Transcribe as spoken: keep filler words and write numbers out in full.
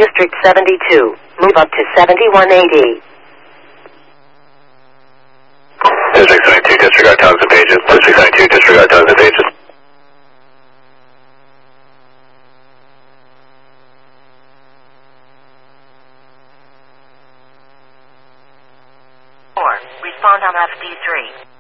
District seventy-two. Move up to seventy-one eighty. District seventy-two, disregard towns and pages. District seventy-two, disregard towns and pages. four. Respond on F D three.